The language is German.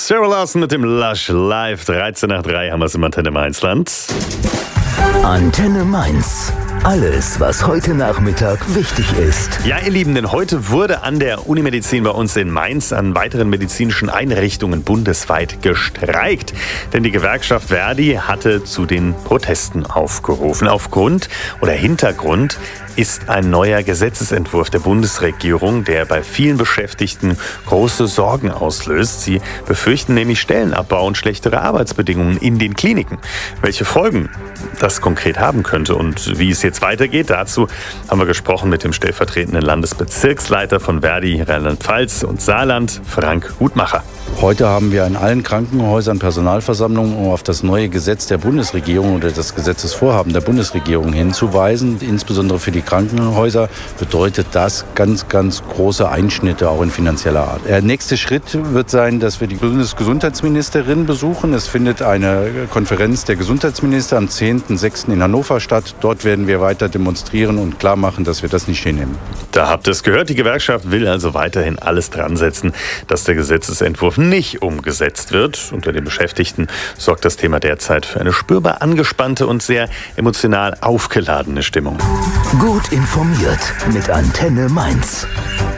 Sarah Larson mit dem Lush Live. 13 nach 3 haben wir es im Antenne Mainzland. Antenne Mainz. Alles, was heute Nachmittag wichtig ist. Ja, ihr Lieben, denn heute wurde an der Unimedizin bei uns in Mainz an weiteren medizinischen Einrichtungen bundesweit gestreikt. Denn die Gewerkschaft Verdi hatte zu den Protesten aufgerufen. Aufgrund oder Hintergrund ist ein neuer Gesetzesentwurf der Bundesregierung, der bei vielen Beschäftigten große Sorgen auslöst. Sie befürchten nämlich Stellenabbau und schlechtere Arbeitsbedingungen in den Kliniken. Welche Folgen das konkret haben könnte und wie es jetzt weitergeht, dazu haben wir gesprochen mit dem stellvertretenden Landesbezirksleiter von Verdi Rheinland-Pfalz und Saarland, Frank Hutmacher. Heute haben wir in allen Krankenhäusern Personalversammlungen, um auf das neue Gesetz der Bundesregierung oder das Gesetzesvorhaben der Bundesregierung hinzuweisen. Insbesondere für die Krankenhäuser bedeutet das ganz, ganz große Einschnitte auch in finanzieller Art. Der nächste Schritt wird sein, dass wir die Bundesgesundheitsministerin besuchen. Es findet eine Konferenz der Gesundheitsminister am 10.06. in Hannover statt. Dort werden wir weiter demonstrieren und klar machen, dass wir das nicht hinnehmen. Da habt ihr es gehört. Die Gewerkschaft will also weiterhin alles dran setzen, dass der Gesetzesentwurf nicht umgesetzt wird. Unter den Beschäftigten sorgt das Thema derzeit für eine spürbar angespannte und sehr emotional aufgeladene Stimmung. Gut informiert mit Antenne Mainz.